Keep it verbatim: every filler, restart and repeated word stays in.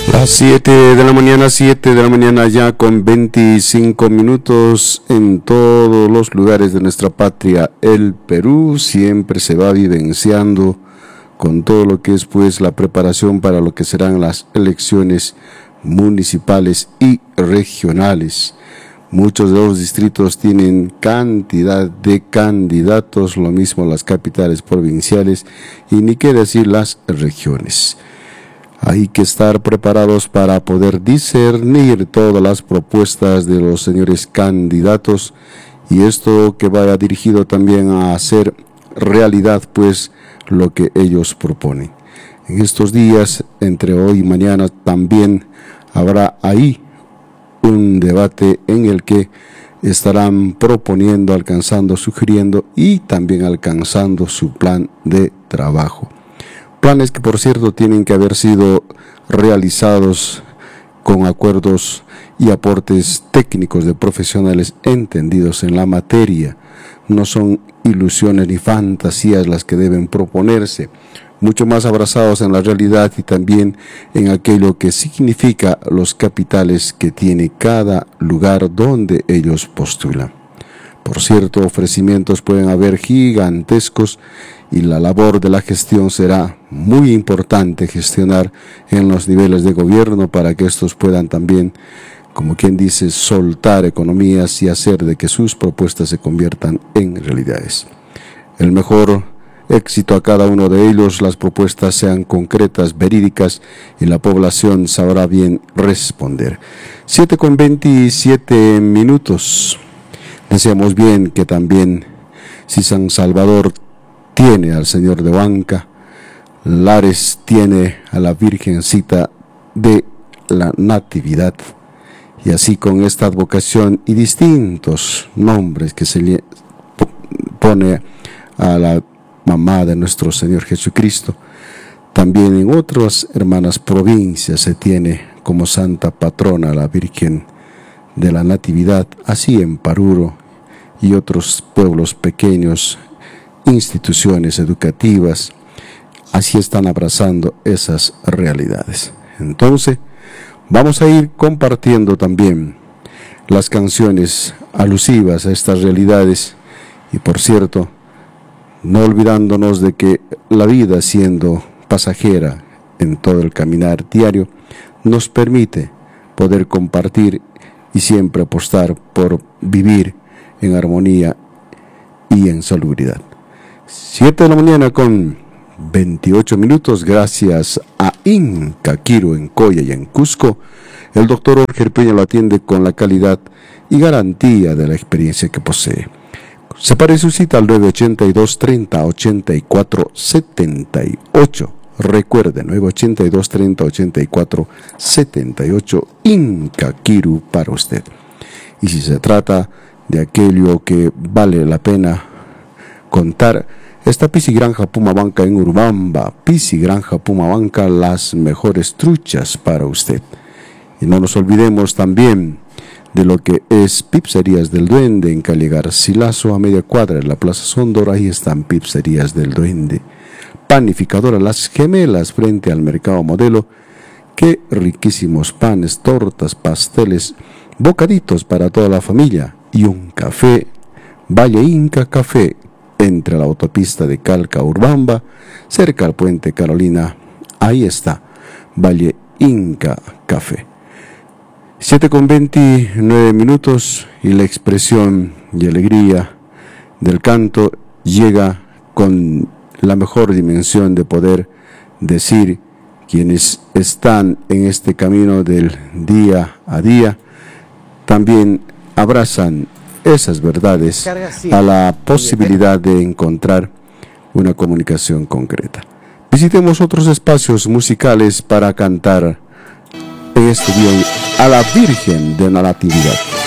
Las siete de la mañana, siete de la mañana ya con veinticinco minutos en todos los lugares de nuestra patria. El Perú siempre se va vivenciando con todo lo que es pues la preparación para lo que serán las elecciones municipales y regionales. Muchos de los distritos tienen cantidad de candidatos, lo mismo las capitales provinciales y ni qué decir las regiones. Hay que estar preparados para poder discernir todas las propuestas de los señores candidatos y esto que vaya dirigido también a hacer realidad pues lo que ellos proponen. En estos días, entre hoy y mañana, también habrá ahí un debate en el que estarán proponiendo, alcanzando, sugiriendo y también alcanzando su plan de trabajo. Planes que por cierto tienen que haber sido realizados con acuerdos y aportes técnicos de profesionales entendidos en la materia. No son ilusiones ni fantasías las que deben proponerse, mucho más abrazados en la realidad y también en aquello que significa los capitales que tiene cada lugar donde ellos postulan. Por cierto, ofrecimientos pueden haber gigantescos y la labor de la gestión será muy importante gestionar en los niveles de gobierno para que estos puedan también, como quien dice, soltar economías y hacer de que sus propuestas se conviertan en realidades. El mejor éxito a cada uno de ellos, las propuestas sean concretas, verídicas y la población sabrá bien responder. siete con veintisiete minutos. Deseamos bien que también, si San Salvador tiene al Señor de Huanca, Lares tiene a la Virgencita de la Natividad, y así con esta advocación y distintos nombres que se le pone a la mamá de nuestro Señor Jesucristo, también en otras hermanas provincias se tiene como santa patrona a la Virgen de la Natividad, así en Paruro y otros pueblos pequeños, instituciones educativas, así están abrazando esas realidades. Entonces, vamos a ir compartiendo también las canciones alusivas a estas realidades y por cierto, no olvidándonos de que la vida siendo pasajera en todo el caminar diario, nos permite poder compartir y siempre apostar por vivir en armonía y en salubridad. siete de la mañana con veintiocho minutos, gracias a Inca Quiro en Coya y en Cusco. El doctor Jorge Peña lo atiende con la calidad y garantía de la experiencia que posee. Separe su cita al nueve ochenta y dos, treinta, ochenta y cuatro, setenta y ocho. Recuerde, nueve ochenta y dos, treinta, ochenta y cuatro, setenta y ocho, Inca Quiro para usted. Y si se trata de aquello que vale la pena contar, está Piscigranja Pumabanca en Urubamba. Piscigranja Pumabanca, las mejores truchas para usted. Y no nos olvidemos también de lo que es Pizzerías del Duende en calle Garcilaso a media cuadra en la Plaza Sondor. Ahí están Pizzerías del Duende. Panificadora Las Gemelas frente al Mercado Modelo. Qué riquísimos panes, tortas, pasteles, bocaditos para toda la familia y un café. Valle Inca Café entre la autopista de Calca Urbamba, cerca al puente Carolina. Ahí está Valle Inca Café. siete con veintinueve minutos y la expresión y alegría del canto llega con la mejor dimensión de poder decir quienes están en este camino del día a día, también abrazan esas verdades a la posibilidad de encontrar una comunicación concreta. Visitemos otros espacios musicales para cantar en este día a la Virgen de la Natividad.